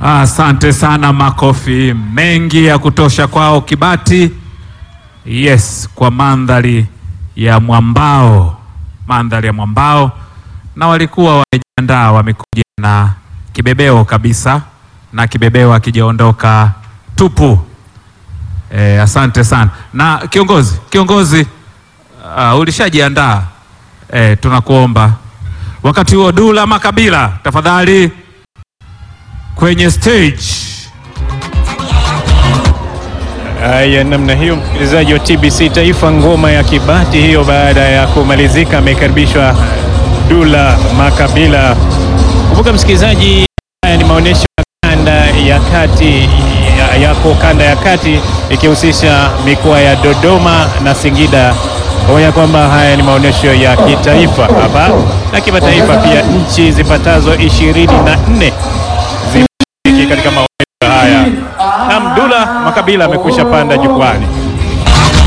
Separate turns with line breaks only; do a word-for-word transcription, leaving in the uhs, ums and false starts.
Asante sana, makofi mengi ya kutosha kwao Kibati. Yes, kwa mandhari ya mwambao, mandhari ya mwambao, na walikuwa wamejiandaa, wamekuja na kibebeo kabisa, na kibebeo akijaondoka tupu. E, asante sana. Na kiongozi, kiongozi uh, ulishajiandaa? E, tunakuomba wakati huo Dula Makabila tafadhali kwenye stage.
Haya, namna hiyo msikilizaji wa T B C Taifa, ngoma ya Kibati hiyo baada ya kumalizika, amekaribishwa Dula Makabila. Kumbuka msikilizaji, haya ni maonyesho ya kanda ya kati yako kanda ya kati ikihusisha mikoa ya Dodoma na Singida, pamoja kwamba haya ni maonyesho ya kitaifa hapa na kimataifa pia. Nchi zipatazo ishirini na nne zimeshiriki katika maonyesho haya. Na Dula Makabila amekwisha panda jukwani.